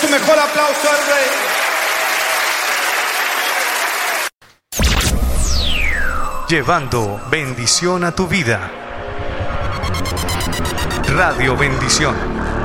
su mejor aplauso al Rey. Llevando bendición a tu vida. Radio Bendición.